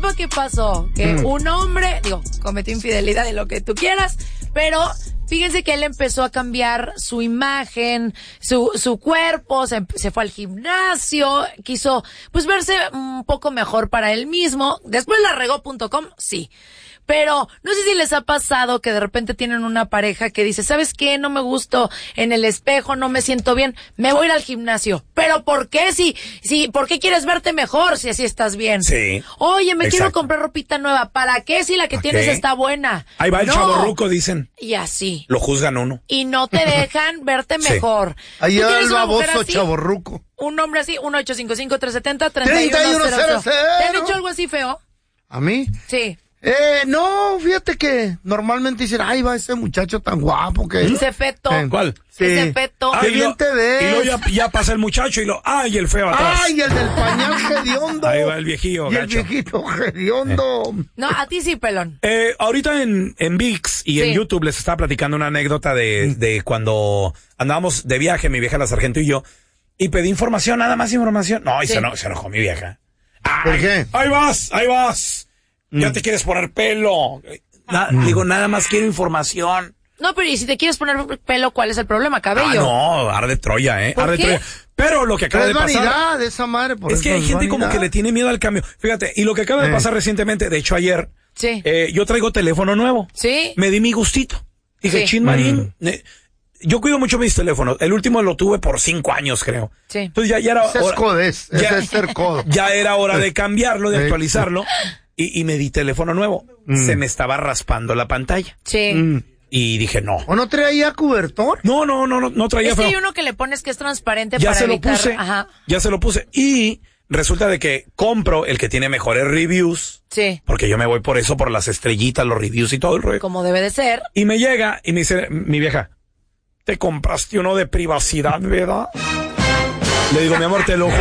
sepa qué pasó. Que un hombre, cometió infidelidad de lo que tú quieras, pero fíjense que él empezó a cambiar su imagen, su cuerpo, se fue al gimnasio, quiso pues verse un poco mejor para él mismo. Después la regó.com, sí. Pero no sé si les ha pasado que de repente tienen una pareja que dice, ¿sabes qué? No me gusto en el espejo, no me siento bien, me voy a ir al gimnasio. ¿Pero por qué? ¿Por qué quieres verte mejor si así estás bien? Sí. Oye, quiero comprar ropita nueva. ¿Para qué si la que tienes está buena? Ahí va el chavorruco, dicen. Y así. Lo juzgan uno. Y no te dejan verte mejor. Ahí va el baboso chavorruco. Un hombre así, 1-855-370-3100. ¿Te han hecho algo así feo? ¿A mí? Sí. No, fíjate que normalmente dicen, ay, va ese muchacho tan guapo que... Ese feto. ¿Cuál? Sí. Ese feto. Qué bien te ves. Y luego ya pasa el muchacho y ¡ay, el feo atrás! ¡Ay, el del pañal hediondo! Ahí va el viejillo, Y gacho. el viejito hediondo. No, a ti sí, pelón. Ahorita en ViX y en YouTube les estaba platicando una anécdota de cuando andábamos de viaje, mi vieja la sargento y yo, y pedí información, nada más información. No, y se enojó mi vieja. ¿Por qué? ¡Ahí vas! Ya te quieres poner pelo. Digo, nada más quiero información. No, pero ¿y si te quieres poner pelo, cuál es el problema? ¿Cabello? No, arde Troya, ¿Por arde qué? Troya. Pero lo que acaba de pasar... Es vanidad esa madre, por es eso que hay gente vanidad. como que le tiene miedo al cambio. Fíjate, y lo que acaba de pasar recientemente, de hecho ayer, Sí. yo traigo teléfono nuevo. Sí. Me di mi gustito. Dije, Sí. Chin Marín, yo cuido mucho mis teléfonos. El último lo tuve por 5 años, creo. Sí. Entonces ya era Ese es codés, ese es ser codo. Ya era hora de cambiarlo, de actualizarlo. Y me di teléfono nuevo. Se me estaba raspando la pantalla. Sí. Y dije, no. ¿O no traía cobertor? No traía Es que feo. hay uno que le pones que es transparente Ya para se lo evitar... puse. Ajá. Ya se lo puse. Y resulta de que compro el que tiene mejores reviews. Sí. Porque yo me voy por eso, por las estrellitas, los reviews y todo el rollo. Como debe de ser. Y me llega y me dice mi vieja, ¿te compraste uno de privacidad, verdad? Le digo, mi amor, te lo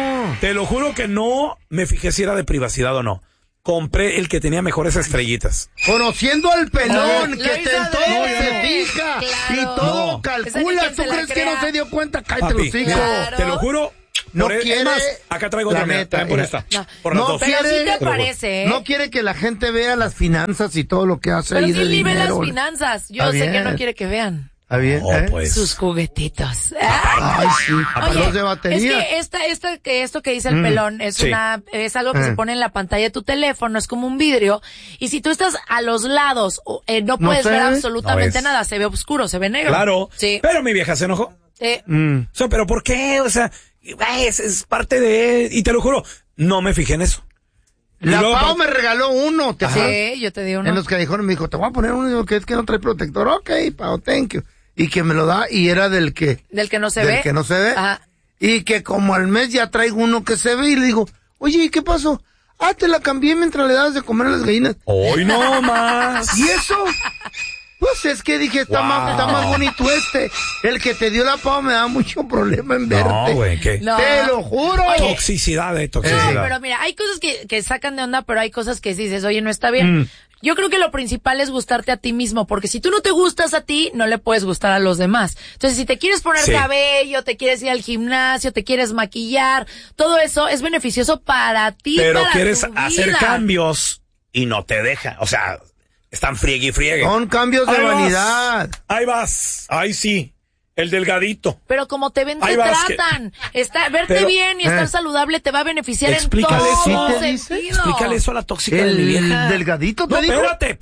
juro que no me fijé si era de privacidad o no. Compré el que tenía mejores estrellitas. Conociendo al pelón, Lo que hizo en todo adrede. se fija Claro. y todo No. calcula. Esa ni ¿Tú quien se la crees que no crea. se dio cuenta? Cállate Papi, los hijos. Claro. te lo juro. No por quiere, es más, acá traigo la otra, mira, neta, también por mira. esta. No. Por las No dos. Pero sí quiere- te parece, ¿eh? No quiere que la gente vea las finanzas y todo lo que hace Pero ahí sí de ni ve las dinero. finanzas. Yo Está sé que bien. no quiere que vean ¿Está bien? Oh, pues. sus juguetitos. Ay, sí. Oye, Los de batería. es que esto que dice el pelón es Sí. es algo que se pone en la pantalla de tu teléfono, es como un vidrio, y si tú estás a los lados, no puedes se ver ve. absolutamente No ves. nada, se ve oscuro, se ve negro. Claro. Sí. Pero mi vieja se enojó. Mm. O sea, ¿pero por qué? O sea, es parte de... Y te lo juro, no me fijé en eso. Y La luego, Pau me regaló uno, ¿te acuerdas? Sí, yo te digo uno. En los callejones me dijo, te voy a poner uno que es que no trae protector. Ok, Pau, thank you. Y que me lo da y era del que... Del que no se del ve. que no se ve. Ajá. Y que como al mes ya traigo uno que se ve y le digo, oye, ¿y qué pasó? Ah, te la cambié mientras le dabas de comer a las gallinas. hoy no más. ¿Y eso? Pues es que dije, está más bonito este. El que te dio la Pau me da mucho problema en verte. No, güey, ¿qué? No. Te lo juro. Toxicidad, toxicidad. No, pero mira, hay cosas que sacan de onda, pero hay cosas que dices, oye, no está bien. Yo creo que lo principal es gustarte a ti mismo, porque si tú no te gustas a ti, no le puedes gustar a los demás. Entonces, si te quieres poner Sí. cabello, te quieres ir al gimnasio, te quieres maquillar, todo eso es beneficioso para ti, Pero para quieres tu hacer vida. cambios y no te deja. O sea, están friegue y friegue. Son cambios de Ahí vas. vanidad. Ahí vas. Ahí sí. El delgadito. Pero como te ven, te Ahí vas, que- tratan. Verte Pero- bien y estar saludable te va a beneficiar Explícale en eso. todo ¿Sí te dice? sentido. Explícale eso a la tóxica de mi El vieja. delgadito te No, dijo.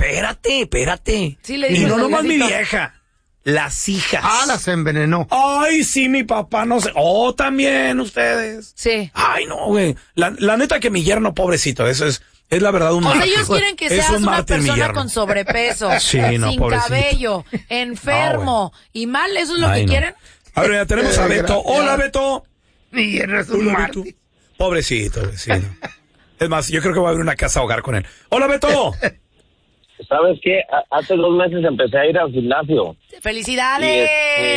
espérate. Sí, le y dices no nomás mi delgadito. vieja. Las hijas. Ah, las envenenó. Ay, sí, mi papá, no sé. Oh, también ustedes. Sí. Ay, no, güey. La neta que mi yerno, pobrecito, eso es la verdad un O sea, mártir. ellos quieren que Es seas un una mártir, mi persona yerno. con sobrepeso, Sí, no, sin pobrecito. cabello, enfermo y mal, ¿eso es lo Ay, que no. quieren? A ver, ya tenemos a Beto. Hola, Beto. Mi yerno es un Hola, mártir. Beto. Pobrecito, vecino. Es más, yo creo que voy a abrir una casa hogar con él. Hola, Beto. ¿Sabes qué? Hace 2 meses empecé a ir al gimnasio. ¡Felicidades!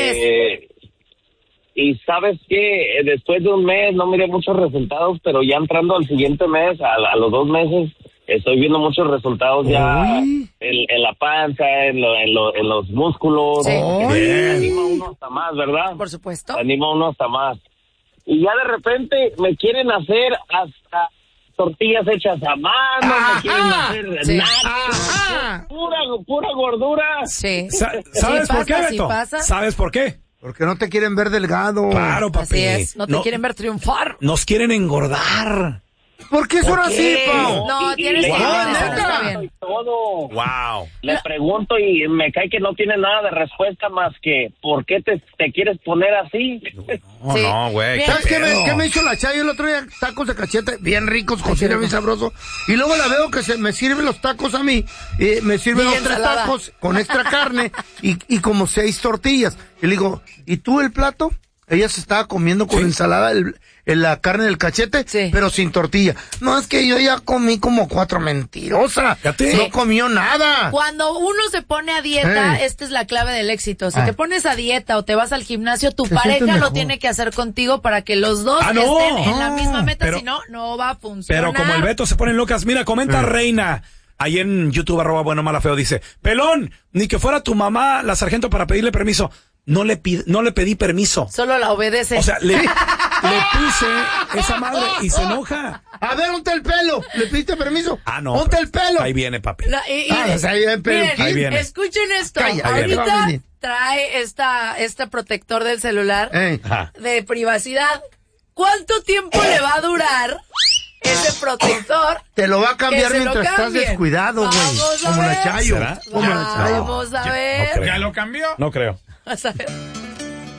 Y ¿sabes qué? Después de un mes no miré muchos resultados, pero ya entrando al siguiente mes, a los 2 meses, estoy viendo muchos resultados ya Uy. en la panza, en los músculos. Sí. Me anima uno hasta más, ¿verdad? Por supuesto. Me anima uno hasta más. Y ya de repente me quieren hacer hasta tortillas hechas a mano, me quieren hacer Sí. nada, pura gordura. Sí. ¿Sabes Sí por qué, pasa, sí Beto? pasa. ¿Sabes por qué? Porque no te quieren ver delgado. Claro, papi. Así es, no te quieren ver triunfar. Nos quieren engordar. ¿Por qué son así, Pau? No, tienes que le ir, eso no pregunto está y bien. todo. Wow. Le pregunto y me cae que no tiene nada de respuesta más que ¿por qué te quieres poner así? No, Sí. no, güey. Bien. ¿Sabes qué pedo? me hizo la Chayo el otro día? Tacos de cachete, bien ricos, cocina bien sabroso. Y luego la veo que me sirve los tacos a mí, me sirve Y los 3 ensalada. tacos con extra carne y como 6 tortillas. Y le digo, ¿y tú el plato? Ella se estaba comiendo con ensalada la carne del cachete, Sí. pero sin tortilla. No, es que yo ya comí como 4 mentirosas. Fíjate. No comió nada. Cuando uno se pone a dieta, Ey. esta es la clave del éxito. Si Ah. te pones a dieta o te vas al gimnasio, tu Te sientes pareja lo mejor. tiene que hacer contigo para que los dos Ah, no. estén en la No, misma meta, pero- si no, no va a funcionar. Pero como el Beto se ponen locas, mira, comenta Reina, ahí en YouTube, @ mala feo, dice, pelón, ni que fuera tu mamá la sargento para pedirle permiso. No le pedí permiso. Solo la obedece. O sea, le puse esa madre y se enoja. A ver, ponte el pelo. ¿Le pediste permiso? Ah, no. Ponte el pelo. Ahí viene, papi. pues ahí viene el pelo. miren, Ahí viene. escuchen esto. Calla, ahí viene. Ahorita trae este protector del celular Ajá. de privacidad. ¿Cuánto tiempo le va a durar ese protector? Te lo va a cambiar Que se lo mientras estás cambien. descuidado, güey. Vamos a Como la ver. Chayo. ¿Será? Como la Chayo. Vamos a ver. creo. ¿Ya lo cambió? No creo. Vas a ver.